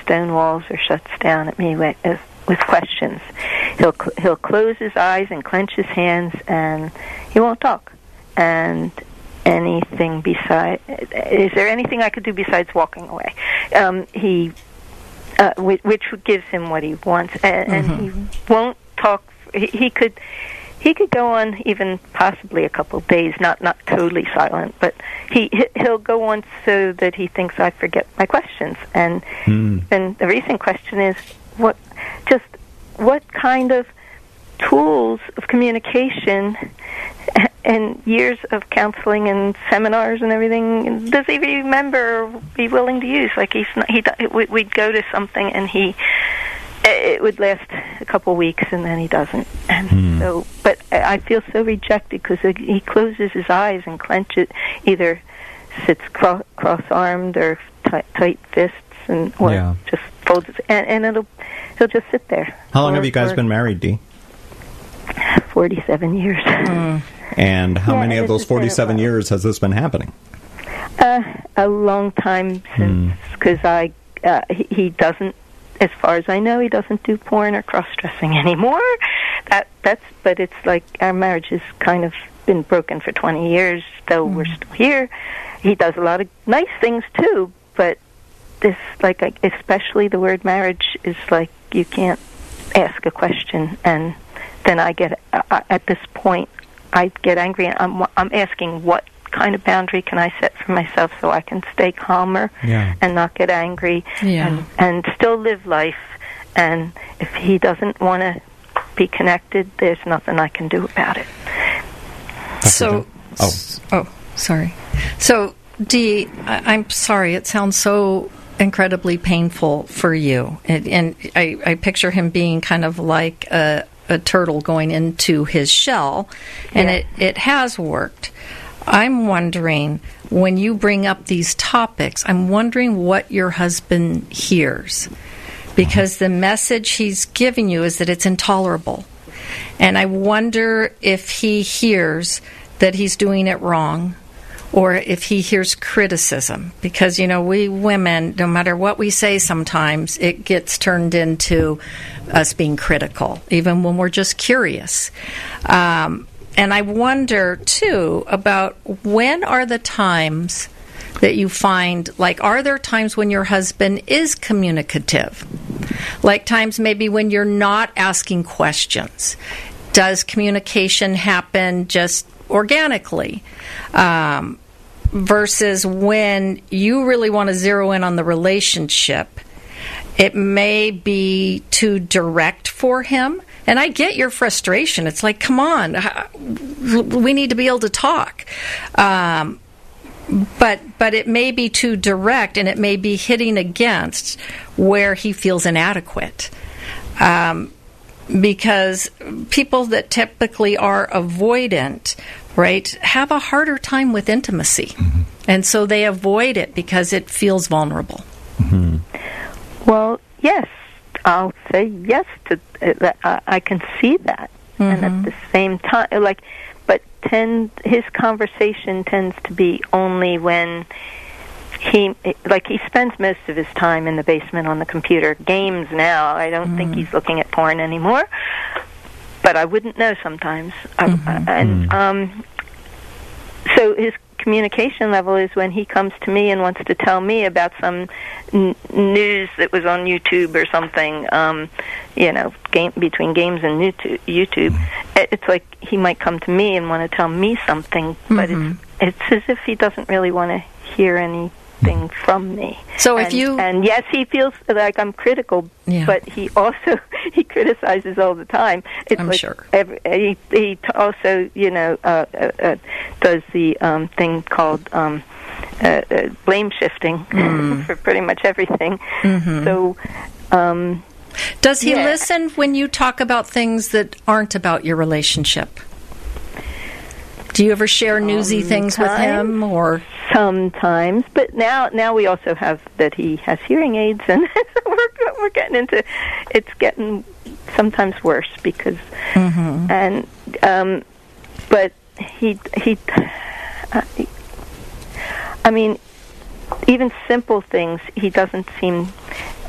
stonewalls or shuts down at me with questions. He'll close his eyes and clench his hands, and he won't talk. And anything beside, is there anything I could do besides walking away? Which gives him what he wants, and he won't talk. He could go on even possibly a couple of days, not totally silent, but he'll go on so that he thinks I forget my questions. And then the recent question is, what kind of tools of communication and years of counseling and seminars and everything does he remember or be willing to use? Like we'd go to something and it would last a couple of weeks and then he doesn't. And so, but I feel so rejected because he closes his eyes and clenches, either sits cross-armed or tight fists, or just folds his, and he'll just sit there. How long have you guys been married, Dee? 47 years. And how many of those 47 years has this been happening? A long time since, because he doesn't, as far as I know, he doesn't do porn or cross-dressing anymore. But it's like our marriage has kind of been broken for 20 years, though we're still here. He does a lot of nice things too, but this, like, especially the word marriage is like you can't ask a question, and then I get at this point I get angry, and I'm asking what kind of boundary can I set for myself so I can stay calmer and not get angry and still live life. And if he doesn't want to be connected, there's nothing I can do about it. Sorry. So, Dee, I'm sorry. It sounds so incredibly painful for you. And I picture him being kind of like a turtle going into his shell, and it has worked. I'm wondering, when you bring up these topics, I'm wondering what your husband hears, because the message he's giving you is that it's intolerable. And I wonder if he hears that he's doing it wrong, or if he hears criticism, because, we women, no matter what we say sometimes, it gets turned into us being critical, even when we're just curious. And I wonder, too, about when are the times that you find, like, are there times when your husband is communicative? Like times maybe when you're not asking questions. Does communication happen just organically? Versus when you really want to zero in on the relationship, it may be too direct for him. And I get your frustration. It's like, come on, we need to be able to talk. But it may be too direct, and it may be hitting against where he feels inadequate. Because people that typically are avoidant, right, have a harder time with intimacy. Mm-hmm. And so they avoid it because it feels vulnerable. Mm-hmm. Well, yes, I'll say yes to that. I can see that. Mm-hmm. And at the same time, but his conversation tends to be only when he spends most of his time in the basement on the computer. Games now, I don't think he's looking at porn anymore, but I wouldn't know sometimes. So his communication level is when he comes to me and wants to tell me about some news that was on YouTube or something, between games and YouTube. It's like he might come to me and want to tell me something, but it's as if he doesn't really want to hear anything from me. So and yes, he feels like I'm critical, but he criticizes all the time. It's I'm sure. He also does the thing called blame shifting for pretty much everything. Mm-hmm. So does he listen when you talk about things that aren't about your relationship? Do you ever share newsy things with him, or? Sometimes, but now we also have that he has hearing aids, and we're getting into, it's getting sometimes worse because, but I mean, even simple things, he doesn't seem,